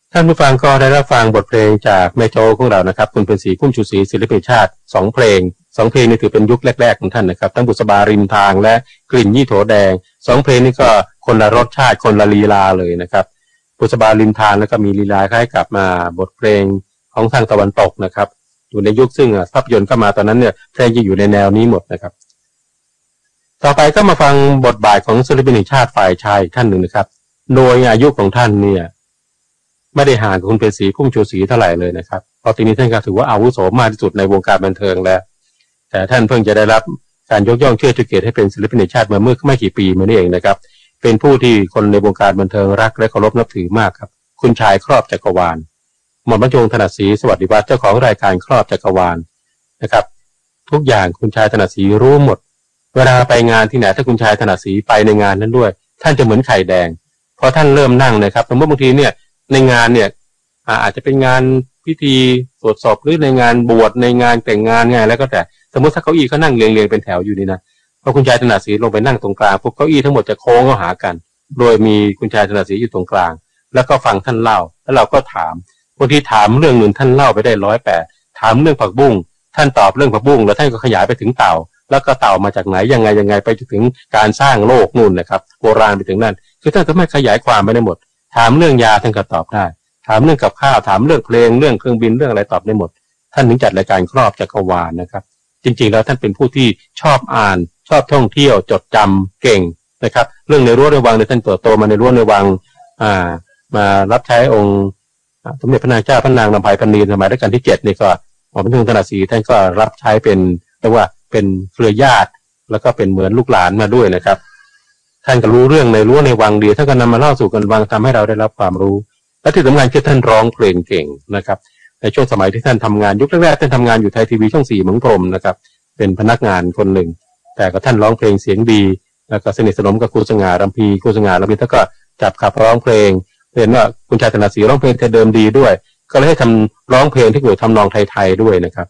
ท่านผู้ฟังก็ได้รับฟังบทเพลงจากแม่โจ้ของเรานะครับคุณเป็นศรีพุ่มชูศรีศิลปินชาติ2เพลงนี่ถือเป็นยุคแรกๆของท่านนะครับทั้งบุษบาริมทางและกลิ่นยี่โถแดง2เพลงนี้ก็คนละรสชาติคนละลีลาเลยนะครับบุษบาริมทางแล้วก็มีลีลาคล้ายกับมาบทเพลงของทางตะวันตกนะครับอยู่ในยุคซึ่งภาพยนตร์เข้ามาตอนนั้นเนี่ยเพลงจะอยู่ในแนวนี้หมดนะครับต่อไปก็มาฟังบทบาทของศิลปินแห่งชาติฝ่ายชายท่านหนึ่งนะครับโดยอายุของท่านเนี่ยไม่ได้ห่างกับคุณเป็นศรีพุ่มชูศรีเท่าไหร่เลยนะครับเพราะทีนี้ท่านก็ถือว่าอาวุโสมากที่สุดในวงการบันเทิงแล้วแต่ท่านเพิ่งจะได้รับการยกย่องเชิดชูเกียรติให้เป็นศิลปินแห่งชาติมาเมื่อไม่กี่ปีมานี้เองนะครับเป็นผู้ที่คนในวงการบันเทิงรักและเคารพนับถือมากครับคุณชายครอบจักรวาลหม่อมราชวงศ์ถนัดศรีสวัสดิวัฒน์เจ้าของรายการครอบจักรวาลนะครับทุกอย่างคุณชายถนัดศรีรู้หมดเวลาไปงานที่ไหนถ้าคุณชายถนัดศรีไปในงานนั้นด้วยท่านจะเหมือนไข่แดงพอท่านเริ่มนั่งนะครับสมมติบางทีเนี่ยในงานเนี่ยอาจจะเป็นงานพิธีสวดศพหรือในงานบวชในงานแต่งงานไงแล้วก็แต่สมมติถ้าเก้าอี้เขานั่งเรียงเป็นแถวอยู่นี่นะพอคุณชายถนัดศรีลงไปนั่งตรงกลางพวกเก้าอี้ทั้งหมดจะโค้งเข้าหากันโดยมีคุณชายถนัดศรีอยู่ตรงกลางแล้วก็ฟังท่านเล่าแล้วเราก็ถามบางทีถามเรื่องหนึ่งท่านเล่าไปได้108ถามเรื่องผักบุ้งท่านตอบเรื่องผักบุ้งแล้วท่านก็ขยายไปถึงเต่าแล้วก็เต่ามาจากไหนยังไงไปถึงการสร้างโลกนู่นนะครับโบราณไปถึงนั่นคือท่านก็ไม่ขยายความไปได้หมดถามเรื่องยาท่านก็ตอบได้ถามเรื่องกับข้าวถามเรื่องเพลงเรื่องเครื่องบินเรื่องอะไรตอบได้หมดท่านถึงจัดรายการครอบจักรวาลนะครับจริงๆแล้วท่านเป็นผู้ที่ชอบอ่านชอบท่องเที่ยวจดจำเก่งนะครับเรื่องในรั้วในวังในท่านเติบโตมาในรั้วในวังมารับใช้องค์สมเด็จพระนางเจ้าพระนางลำไพพรรณีสมัยรัชกาลที่7นี่ก็หม่อมราชวงศ์ถนัดศรีท่านก็รับใช้เป็นเรียกว่าเป็นเครือญาติแล้วก็เป็นเหมือนลูกหลานมาด้วยนะครับท่านก็รู้เรื่องในรั้วในวังดีท่านก็นำมาเล่าสู่กันฟังทำให้เราได้รับความรู้และที่สำคัญคือท่านร้องเพลงเก่งนะครับในช่วงสมัยที่ท่านทำงานยุคแรกๆท่านทำงานอยู่ไทยทีวีช่อง4เมืองพรหมนะครับเป็นพนักงานคนหนึ่งแต่ก็ท่านร้องเพลงเสียงดีแล้วก็สนิทสนมกับครูสง่ารำพีท่านก็จับขับร้องเพลงเห็นว่าคุณชายถนัดศรีร้องเพลงแต่เดิมดีด้วยก็เลยให้ทำร้องเพลงที่เกี่ยวกับทำนองไทยๆด้วยนะครับ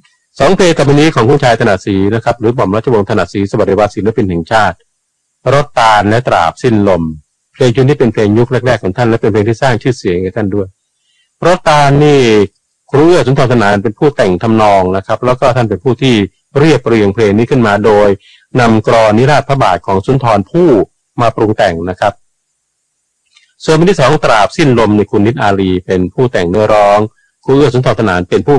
2เพลงต่อไปนี้ของคุณชายถนัดศรีนะครับหรือหม่อมราชวงศ์ถนัดศรีสวัสดิวัฒน์ศิลปินแห่งชาติรถตาลและตราบสิ้นลมเพลงชุดนี้เป็นเพลงยุคแรกๆของท่านและเป็นเพลงที่สร้างชื่อเสียงให้ท่านด้วยรถตาลนี่ครูเอื้อสุนทรสนานเป็นผู้แต่งทำนองนะครับแล้วก็ท่านเป็นผู้ที่เรียบเรียงเพลงนี้ขึ้นมาโดยนำกลอนนิราศพระบาทของสุนทรภู่มาปรุงแต่งนะครับส่วนเพลงที่2ตราบสิ้นลมในคุณนิดอารีเป็นผู้แต่งเนื้อร้องครูเอื้อสุนทรสนานเป็นผู้